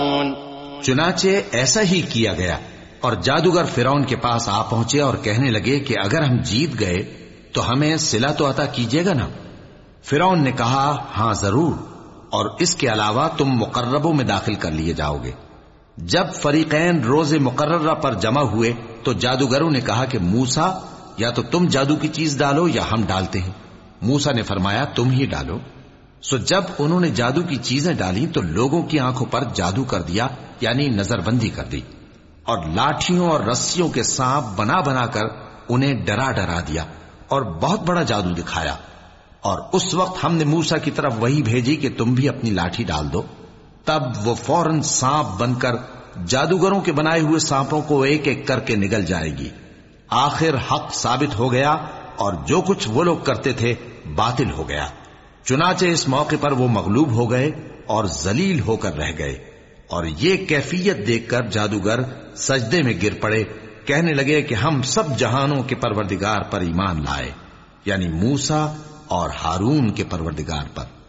چنانچہ ایسا ہی کیا گیا، اور جادوگر فرعون کے پاس آ پہنچے اور کہنے لگے کہ اگر ہم جیت گئے تو ہمیں صلہ تو عطا کیجیے گا نا؟ فرعون نے کہا ہاں ضرور، اور اس کے علاوہ تم مقربوں میں داخل کر لیے جاؤ گے۔ جب فریقین روز مقررہ پر جمع ہوئے تو جادوگروں نے کہا کہ موسیٰ یا تو تم جادو کی چیز ڈالو یا ہم ڈالتے ہیں۔ موسیٰ نے فرمایا تم ہی ڈالو۔ سو جب انہوں نے جادو کی چیزیں ڈالی تو لوگوں کی آنکھوں پر جادو کر دیا، یعنی نظر بندی کر دی، اور لاٹھیوں اور رسیوں کے سانپ بنا بنا کر انہیں ڈرا ڈرا دیا اور بہت بڑا جادو دکھایا۔ اور اس وقت ہم نے موسیٰ کی طرف وحی بھیجی کہ تم بھی اپنی لاٹھی ڈال دو، تب وہ فوراً سانپ بن کر جادوگروں کے بنائے ہوئے سانپوں کو ایک ایک کر کے نگل جائے گی۔ آخر حق ثابت ہو گیا اور جو کچھ وہ لوگ کرتے تھے باطل ہو گیا۔ چنانچہ اس موقع پر وہ مغلوب ہو گئے اور ذلیل ہو کر رہ گئے، اور یہ کیفیت دیکھ کر جادوگر سجدے میں گر پڑے، کہنے لگے کہ ہم سب جہانوں کے پروردگار پر ایمان لائے، یعنی موسیٰ اور ہارون کے پروردگار پر۔